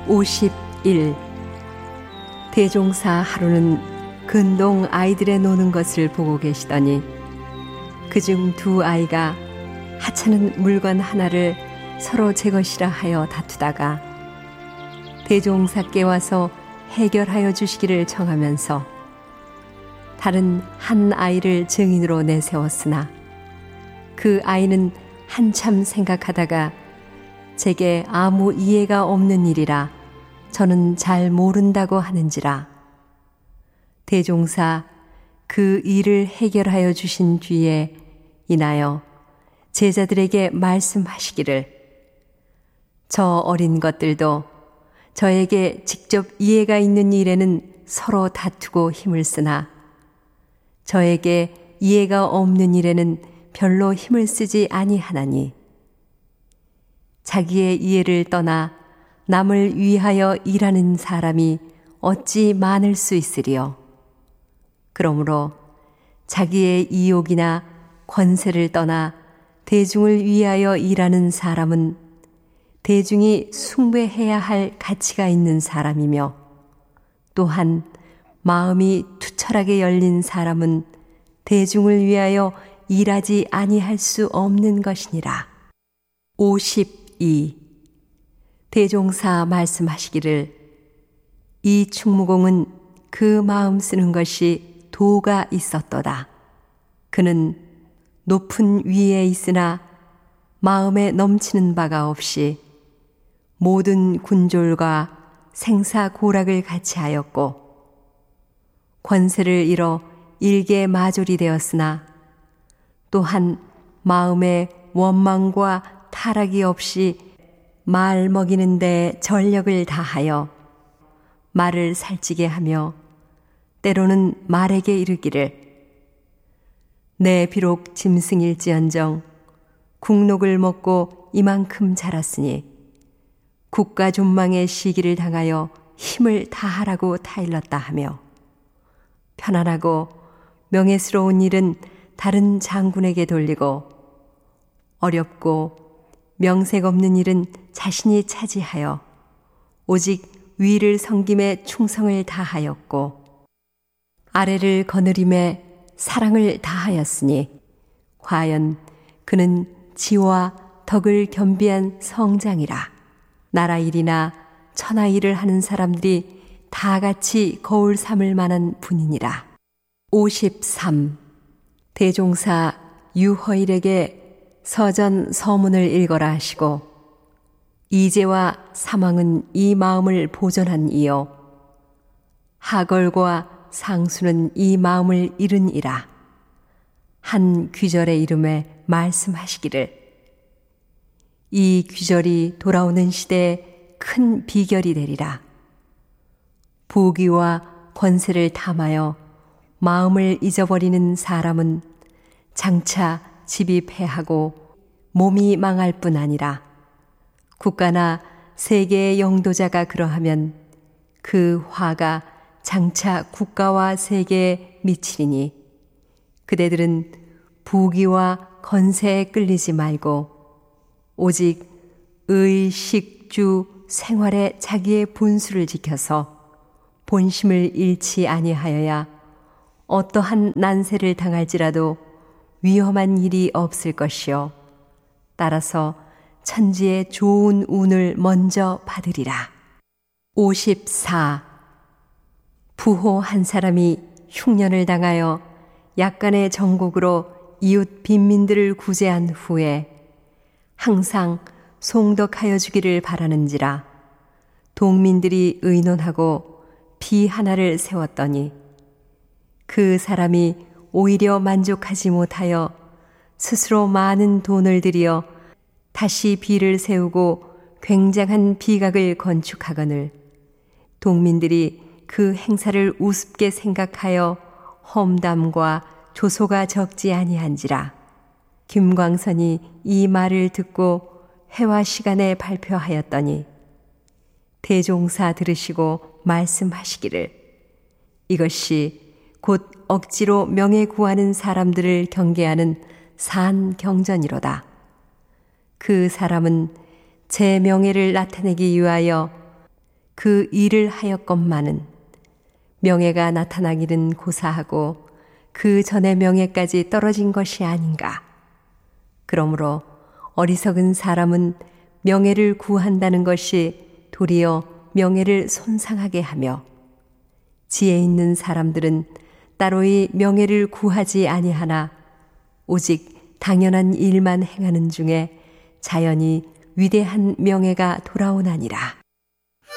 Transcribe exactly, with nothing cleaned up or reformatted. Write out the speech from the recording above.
오십일. 대종사 하루는 근동 아이들의 노는 것을 보고 계시더니 그중 두 아이가 하찮은 물건 하나를 서로 제 것이라 하여 다투다가 대종사께 와서 해결하여 주시기를 청하면서 다른 한 아이를 증인으로 내세웠으나 그 아이는 한참 생각하다가 제게 아무 이해가 없는 일이라 저는 잘 모른다고 하는지라 대종사 그 일을 해결하여 주신 뒤에 인하여 제자들에게 말씀하시기를 저 어린 것들도 저에게 직접 이해가 있는 일에는 서로 다투고 힘을 쓰나 저에게 이해가 없는 일에는 별로 힘을 쓰지 아니하나니 자기의 이해를 떠나 남을 위하여 일하는 사람이 어찌 많을 수 있으리요. 그러므로 자기의 이욕이나 권세를 떠나 대중을 위하여 일하는 사람은 대중이 숭배해야 할 가치가 있는 사람이며 또한 마음이 투철하게 열린 사람은 대중을 위하여 일하지 아니할 수 없는 것이니라. 오십이. 대종사 말씀하시기를 이 충무공은 그 마음 쓰는 것이 도가 있었도다. 그는 높은 위에 있으나 마음에 넘치는 바가 없이 모든 군졸과 생사고락을 같이 하였고 권세를 잃어 일개 마졸이 되었으나 또한 마음에 원망과 타락이 없이 말 먹이는 데 전력을 다하여 말을 살찌게 하며 때로는 말에게 이르기를 내 비록 짐승일지언정 국록을 먹고 이만큼 자랐으니 국가 존망의 시기를 당하여 힘을 다하라고 타일렀다 하며 편안하고 명예스러운 일은 다른 장군에게 돌리고 어렵고 명색 없는 일은 자신이 차지하여 오직 위를 섬김에 충성을 다하였고 아래를 거느림에 사랑을 다하였으니 과연 그는 지와 덕을 겸비한 성장이라. 나라 일이나 천하 일을 하는 사람들이 다 같이 거울 삼을 만한 분이니라. 오십삼. 대종사 유허일에게 서전 서문을 읽어라 하시고 이제와 사망은 이 마음을 보존한 이요 하걸과 상수는 이 마음을 잃으니라. 한 귀절의 이름에 말씀하시기를 이 귀절이 돌아오는 시대에 큰 비결이 되리라. 부귀와 권세를 탐하여 마음을 잊어버리는 사람은 장차 집이 패하고 몸이 망할 뿐 아니라 국가나 세계의 영도자가 그러하면 그 화가 장차 국가와 세계에 미치리니 그대들은 부귀와 권세에 끌리지 말고 오직 의, 식, 주, 생활에 자기의 분수를 지켜서 본심을 잃지 아니하여야 어떠한 난세를 당할지라도 위험한 일이 없을 것이요 따라서 천지의 좋은 운을 먼저 받으리라. 오십사. 부호 한 사람이 흉년을 당하여 약간의 정곡으로 이웃 빈민들을 구제한 후에 항상 송덕하여 주기를 바라는지라 동민들이 의논하고 비 하나를 세웠더니 그 사람이 오히려 만족하지 못하여 스스로 많은 돈을 들여 다시 비를 세우고 굉장한 비각을 건축하거늘 동민들이 그 행사를 우습게 생각하여 험담과 조소가 적지 아니한지라. 김광선이 이 말을 듣고 회화 시간에 발표하였더니 대종사 들으시고 말씀하시기를 이것이 곧 억지로 명예 구하는 사람들을 경계하는 산 경전이로다. 그 사람은 제 명예를 나타내기 위하여 그 일을 하였건만은 명예가 나타나기는 고사하고 그 전에 명예까지 떨어진 것이 아닌가. 그러므로 어리석은 사람은 명예를 구한다는 것이 도리어 명예를 손상하게 하며 지혜 있는 사람들은 따로이 명예를 구하지 아니하나 오직 당연한 일만 행하는 중에 자연히 위대한 명예가 돌아오나니라.